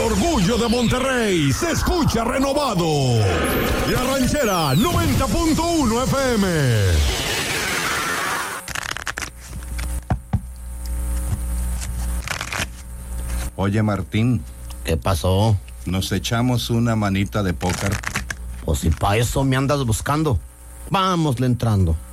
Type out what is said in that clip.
orgullo de Monterrey se escucha renovado. La Ranchera 90.1 FM. Oye, Martín. ¿Qué pasó? Nos echamos una manita de póker. Pues si pa' eso me andas buscando. Vámosle entrando.